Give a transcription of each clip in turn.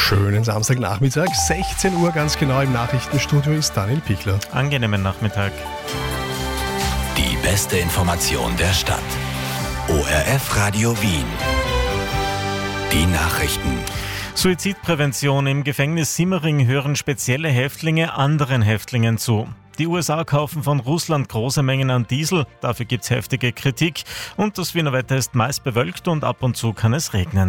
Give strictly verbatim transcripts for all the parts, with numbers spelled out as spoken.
Schönen Samstagnachmittag, sechzehn Uhr ganz genau im Nachrichtenstudio ist Daniel Pichler. Angenehmen Nachmittag. Die beste Information der Stadt. O R F Radio Wien. Die Nachrichten. Suizidprävention im Gefängnis Simmering hören spezielle Häftlinge anderen Häftlingen zu. Die U S A kaufen von Russland große Mengen an Diesel, dafür gibt's heftige Kritik. Und das Wiener Wetter ist meist bewölkt und ab und zu kann es regnen.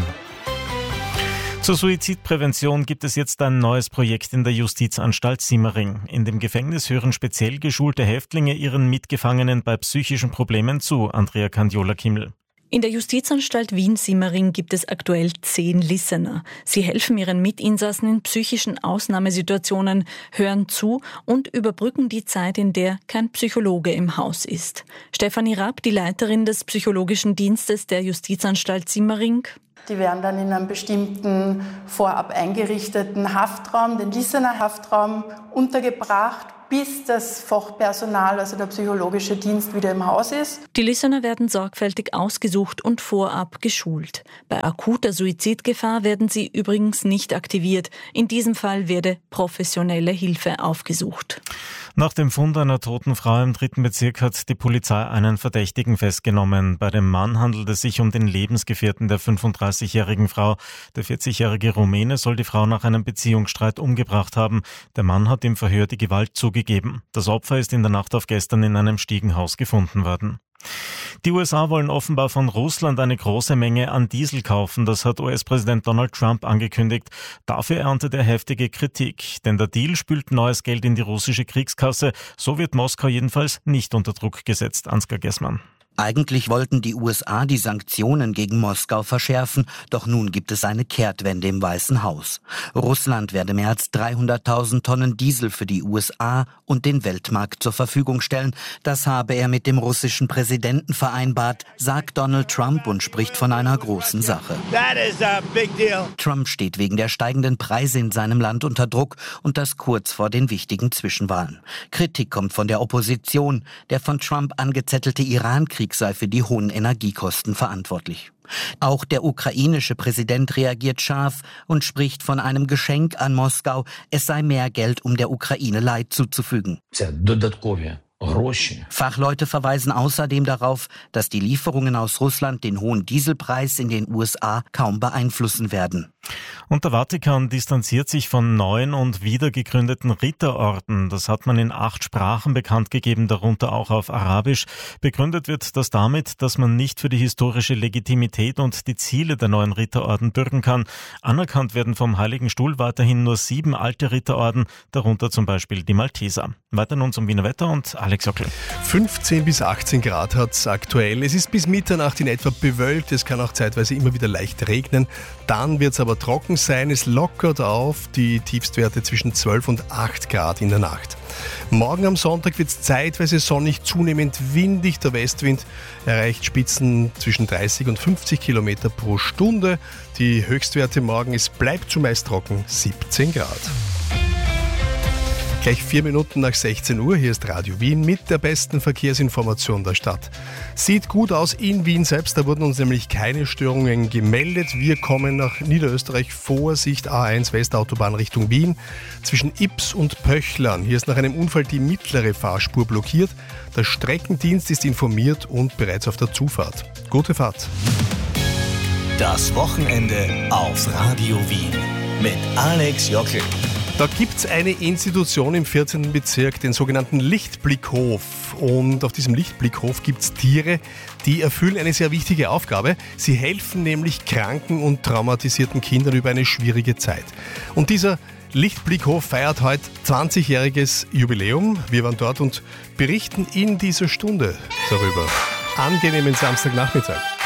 Zur Suizidprävention gibt es jetzt ein neues Projekt in der Justizanstalt Simmering. In dem Gefängnis hören speziell geschulte Häftlinge ihren Mitgefangenen bei psychischen Problemen zu. Andrea Candiola-Kimmel. In der Justizanstalt Wien-Simmering gibt es aktuell zehn Listener. Sie helfen ihren Mitinsassen in psychischen Ausnahmesituationen, hören zu und überbrücken die Zeit, in der kein Psychologe im Haus ist. Stefanie Rapp, die Leiterin des psychologischen Dienstes der Justizanstalt Simmering. Die werden dann in einem bestimmten vorab eingerichteten Haftraum, den Listener-Haftraum, untergebracht, bis das Fachpersonal, also der psychologische Dienst, wieder im Haus ist. Die Listener werden sorgfältig ausgesucht und vorab geschult. Bei akuter Suizidgefahr werden sie übrigens nicht aktiviert. In diesem Fall werde professionelle Hilfe aufgesucht. Nach dem Fund einer toten Frau im dritten Bezirk hat die Polizei einen Verdächtigen festgenommen. Bei dem Mann handelt es sich um den Lebensgefährten der fünfunddreißigjährigen Frau. Der vierzigjährige Rumäne soll die Frau nach einem Beziehungsstreit umgebracht haben. Der Mann hat im Verhör die Gewalt zugegeben. Das Opfer ist in der Nacht auf gestern in einem Stiegenhaus gefunden worden. Die U S A wollen offenbar von Russland eine große Menge an Diesel kaufen. Das hat U S-Präsident Donald Trump angekündigt. Dafür erntet er heftige Kritik. Denn der Deal spült neues Geld in die russische Kriegskasse. So wird Moskau jedenfalls nicht unter Druck gesetzt. Ansgar Gessmann. Eigentlich wollten die U S A die Sanktionen gegen Moskau verschärfen, doch nun gibt es eine Kehrtwende im Weißen Haus. Russland werde mehr als dreihunderttausend Tonnen Diesel für die U S A und den Weltmarkt zur Verfügung stellen. Das habe er mit dem russischen Präsidenten vereinbart, sagt Donald Trump und spricht von einer großen Sache. That is a big deal. Trump steht wegen der steigenden Preise in seinem Land unter Druck und das kurz vor den wichtigen Zwischenwahlen. Kritik kommt von der Opposition. Der von Trump angezettelte Iran-Krieg sei für die hohen Energiekosten verantwortlich. Auch der ukrainische Präsident reagiert scharf und spricht von einem Geschenk an Moskau. Es sei mehr Geld, um der Ukraine Leid zuzufügen. Fachleute verweisen außerdem darauf, dass die Lieferungen aus Russland den hohen Dieselpreis in den U S A kaum beeinflussen werden. Und der Vatikan distanziert sich von neuen und wiedergegründeten Ritterorden. Das hat man in acht Sprachen bekannt gegeben, darunter auch auf Arabisch. Begründet wird das damit, dass man nicht für die historische Legitimität und die Ziele der neuen Ritterorden bürgen kann. Anerkannt werden vom Heiligen Stuhl weiterhin nur sieben alte Ritterorden, darunter zum Beispiel die Malteser. Weiter nun zum Wiener Wetter und Alex Jockel. fünfzehn bis achtzehn Grad hat es aktuell. Es ist bis Mitternacht in etwa bewölkt. Es kann auch zeitweise immer wieder leicht regnen. Dann wird es aber trocken sein. Es lockert auf, die Tiefstwerte zwischen zwölf und acht Grad in der Nacht. Morgen am Sonntag wird es zeitweise sonnig, zunehmend windig. Der Westwind erreicht Spitzen zwischen dreißig und fünfzig Kilometer pro Stunde. Die Höchstwerte morgen, es bleibt zumeist trocken, siebzehn Grad. Gleich vier Minuten nach sechzehn Uhr, hier ist Radio Wien mit der besten Verkehrsinformation der Stadt. Sieht gut aus in Wien selbst, da wurden uns nämlich keine Störungen gemeldet. Wir kommen nach Niederösterreich, Vorsicht A eins Westautobahn Richtung Wien. Zwischen Ips und Pöchlern, hier ist nach einem Unfall die mittlere Fahrspur blockiert. Der Streckendienst ist informiert und bereits auf der Zufahrt. Gute Fahrt. Das Wochenende auf Radio Wien mit Alex Jockel. Da gibt es eine Institution im vierzehnten Bezirk, den sogenannten Lichtblickhof. Und auf diesem Lichtblickhof gibt es Tiere, die erfüllen eine sehr wichtige Aufgabe. Sie helfen nämlich kranken und traumatisierten Kindern über eine schwierige Zeit. Und dieser Lichtblickhof feiert heute zwanzigjähriges Jubiläum. Wir waren dort und berichten in dieser Stunde darüber. Angenehmen Samstagnachmittag.